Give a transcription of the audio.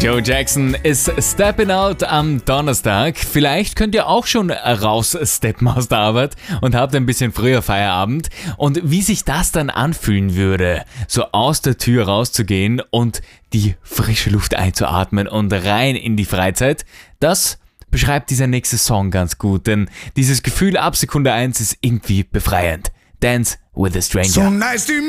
Joe Jackson ist Stepping Out am Donnerstag. Vielleicht könnt ihr auch schon raussteppen aus der Arbeit und habt ein bisschen früher Feierabend. Und wie sich das dann anfühlen würde, so aus der Tür rauszugehen und die frische Luft einzuatmen und rein in die Freizeit, das beschreibt dieser nächste Song ganz gut. Denn dieses Gefühl ab Sekunde 1 ist irgendwie befreiend. Dance with a Stranger. So nice to